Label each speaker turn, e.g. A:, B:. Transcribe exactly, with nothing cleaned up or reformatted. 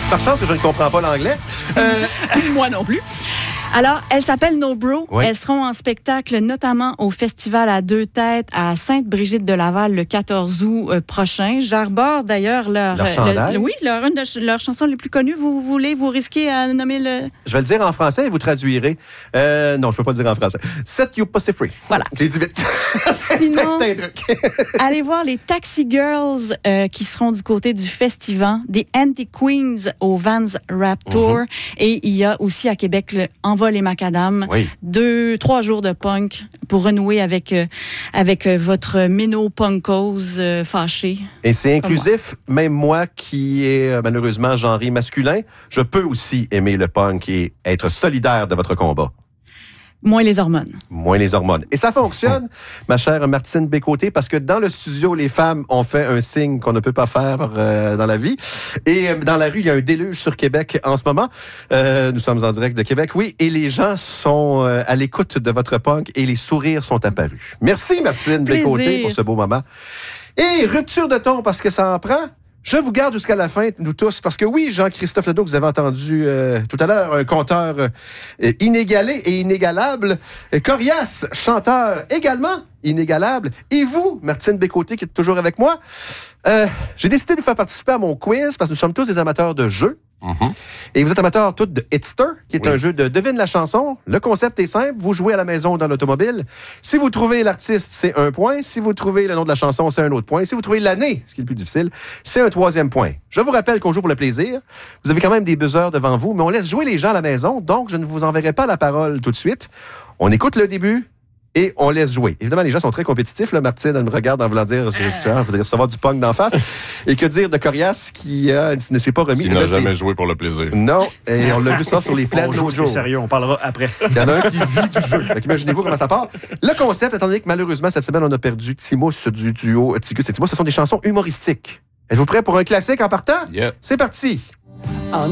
A: Par chance que je ne comprends pas l'anglais. Euh...
B: Moi non plus. Alors, elles s'appellent No Bro.
A: Oui.
B: Elles seront en spectacle notamment au Festival à deux têtes à Sainte-Brigitte-de-Laval le quatorze août euh, prochain. J'arbore d'ailleurs leur...
A: Leur
B: euh,
A: chandail?
B: le, oui, leur, une de leurs chansons les plus connues. Vous voulez, vous risquez à nommer le...
A: Je vais le dire en français et vous traduirez. Euh, non, je peux pas le dire en français. Set you pussy free.
B: Voilà.
A: Je l'ai dit vite.
B: Sinon,
A: T'as un truc.
B: allez voir les Taxi Girls euh, qui seront du côté du festival, des Anti-Queens au Vans Rap Tour. Uh-huh. Et il y a aussi à Québec le Envol et Macadam.
A: Oui.
B: Deux, trois jours de punk pour renouer avec, euh, avec euh, votre méno-punkose euh, fâchée.
A: Et c'est inclusif. Moi. Même moi qui est euh, malheureusement genré masculin, je peux aussi aimer le punk et être solidaire de votre combat.
B: Moins les hormones.
A: Moins les hormones. Et ça fonctionne, ma chère Martine Bécoté, parce que dans le studio, les femmes ont fait un signe qu'on ne peut pas faire euh, dans la vie. Et euh, dans la rue, il y a un déluge sur Québec en ce moment. Euh, nous sommes en direct de Québec, oui. Et les gens sont euh, à l'écoute de votre punk et les sourires sont apparus. Merci, Martine Bécoté, pour ce beau moment. Et rupture de ton, parce que ça en prend. Je vous garde jusqu'à la fin, nous tous, parce que oui, Jean-Christophe Ledoux, vous avez entendu euh, tout à l'heure, un conteur euh, inégalé et inégalable. Et Corias, chanteur également inégalable. Et vous, Martine Bécoté, qui est toujours avec moi, euh, j'ai décidé de vous faire participer à mon quiz, parce que nous sommes tous des amateurs de jeux. Mm-hmm. Et vous êtes amateurs tous de Hitster, qui est oui. un jeu de devine la chanson. Le concept est simple, vous jouez à la maison ou dans l'automobile. Si vous trouvez l'artiste, c'est un point. Si vous trouvez le nom de la chanson, c'est un autre point. Si vous trouvez l'année, ce qui est le plus difficile, c'est un troisième point. Je vous rappelle qu'on joue pour le plaisir. Vous avez quand même des buzzers devant vous, mais on laisse jouer les gens à la maison, donc je ne vous enverrai pas la parole tout de suite. On écoute le début et on laisse jouer. Évidemment, les gens sont très compétitifs. Là, Martine, elle me regarde en voulant dire, euh... tu vois, vous allez recevoir du punk d'en face. Et que dire de Corias qui euh, ne s'est pas remis.
C: Qui n'a jamais joué pour le plaisir.
A: Non, et on l'a vu ça sur les plans de nos jours.
D: C'est sérieux, on parlera après.
A: Il y en a un qui vit du jeu. Donc, imaginez-vous comment ça part. Le concept, étant donné que malheureusement, cette semaine, on a perdu Timos du duo Tigus et Timos, ce sont des chansons humoristiques. Êtes-vous prêts pour un classique en partant?
C: Yeah.
A: C'est parti.